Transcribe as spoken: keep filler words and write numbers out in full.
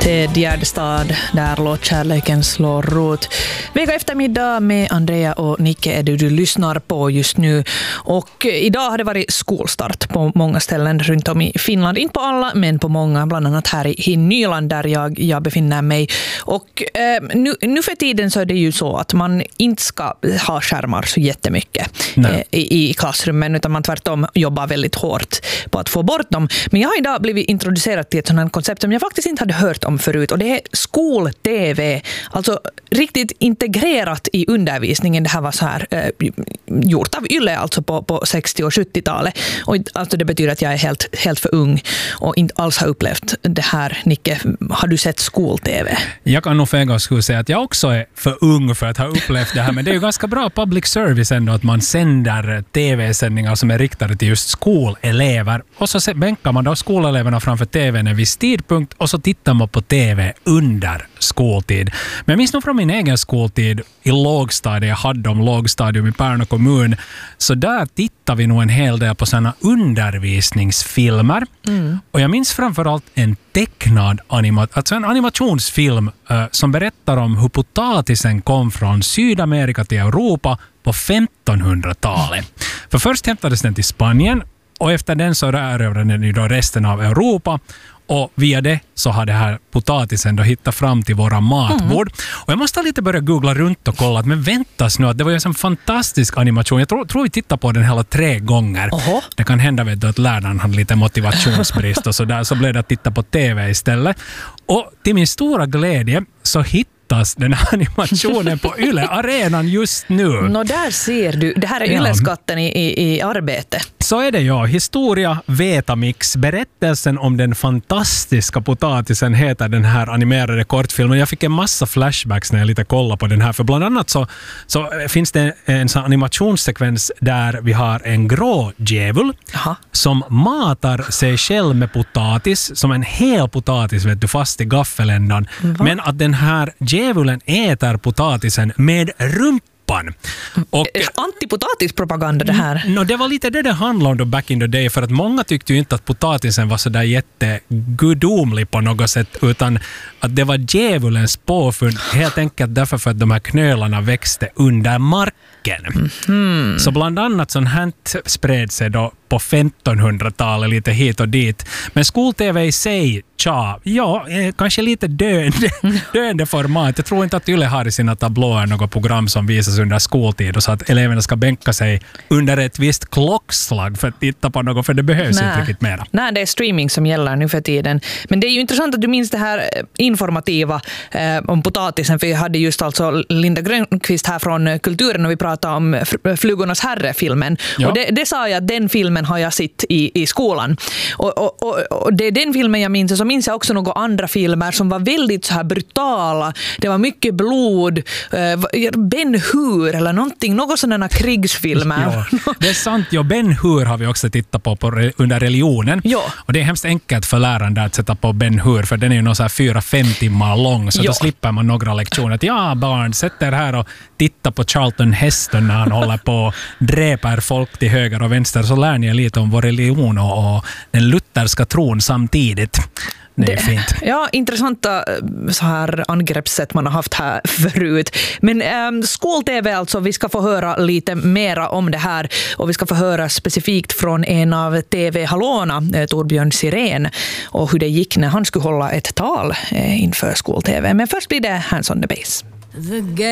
Ted Gärdestad, där låt kärleken slå rot. Vecka eftermiddag med Andrea och Nicke är det du lyssnar på just nu. Och idag har det varit skolstart på många ställen runt om i Finland. Inte på alla, men på många. Bland annat här i, i Nyland där jag, jag befinner mig. Och eh, nu, nu för tiden så är det ju så att man inte ska ha skärmar så jättemycket eh, i, i klassrummen. Utan man tvärtom jobbar väldigt hårt på att få bort dem. Men jag har idag blivit introducerad till ett sådant koncept som jag faktiskt inte hade hört om förut, och det är skol-T V, alltså riktigt integrerat i undervisningen. Det här var så här eh, gjort av Yle alltså på, på sextio- och sjuttiotalet, och alltså det betyder att jag är helt, helt för ung och inte alls har upplevt det här. Nicke, har du sett skol-T V? Jag kan nog för en gång skulle säga att jag också är för ung för att ha upplevt det här, men det är ju ganska bra public service ändå att man sänder tv-sändningar som är riktade till just skolelever, och så bänkar man då skoleleverna framför tvn en viss tidpunkt och så tittar man på tv under skoltid. Men jag minns nog från min egen skoltid i lågstadiet, jag hade om lågstadium i Pärnu kommun, så där tittar vi nog en hel del på sådana undervisningsfilmer. Mm. Och jag minns framförallt en tecknad anima- alltså en animationsfilm uh, som berättar om hur potatisen kom från Sydamerika till Europa på femtonhundratalet. För först hämtades den till Spanien och efter den så erövrade den ju då resten av Europa. Och via det så har det här potatisen då hittat fram till våra matbord. Mm. Och jag måste lite börja googla runt och kolla, men väntas nu att det var ju en fantastisk animation. Jag tror, tror vi tittar på den hela tre gånger. Oho. Det kan hända vet du, att läraren hade lite motivationsbrist och så där, så blev det att titta på tv istället. Och till min stora glädje så hittas den här animationen på Yle Arenan just nu. Nå, där ser du. Det här är Yle-skatten i, i, i arbete. Så är det ja. Historia Vetamix. Berättelsen om den fantastiska potatisen heter den här animerade kortfilmen. Jag fick en massa flashbacks när jag lite kollade på den här. För bland annat så, så finns det en sån animationssekvens där vi har en grå djävul Aha. som matar sig själv med potatis, som en hel potatis vet du, fast i gaffeländan. Va? Men att den här djävulen äter potatisen med rump. Och antipotatispropaganda det här. No, det var lite det det handlade om då back in the day, för att många tyckte ju inte att potatisen var så där jättegudomlig på något sätt, utan att det var djävulens påfund, helt enkelt därför för att de här knölarna växte under marken. Mm-hmm. Så bland annat sån här spred sig då på femtonhundratalet lite hit och dit. Men skol-tv i sig, tja, ja, kanske lite döende, döende format. Jag tror inte att Yle har i sina tablåer något program som visas under skoltid och så att eleverna ska bänka sig under ett visst klockslag för att titta på något, för det behövs Nä. inte riktigt mera. Nej, det är streaming som gäller nu för tiden. Men det är ju intressant att du minns det här informativa eh, om potatisen, för jag hade just alltså Linda Grönqvist här från Kulturen och vi pratade om Flugornas herre-filmen. Ja. Och det, det sa jag att den filmen har jag sett i, i skolan. Och, och, och, och det är den filmen jag minns. Och så minns jag också några andra filmer som var väldigt så här brutala. Det var mycket blod. Eh, Ben Hur eller någonting. Några sådana krigsfilmer. Ja, det är sant. Ja, Ben Hur har vi också tittat på, på under religionen. Ja. Och det är hemskt enkelt för läraren där att sätta på Ben Hur, för den är ju någon så här fyra, fem timmar lång. Så ja. Då slipper man några lektioner. Att ja, barn, sätt er här och titta på Charlton Heston när han håller på och dräper folk till höger och vänster, så lär ni lite om vår religion och, och den lutherska tron samtidigt. Det är fint. Ja, intressanta så här angreppssätt man har haft här förut. Men ähm, skol-tv alltså, vi ska få höra lite mera om det här, och vi ska få höra specifikt från en av tv-hallåna, eh, Torbjörn Sirén, och hur det gick när han skulle hålla ett tal eh, inför skol-tv. Men först blir det Hands on the Bass.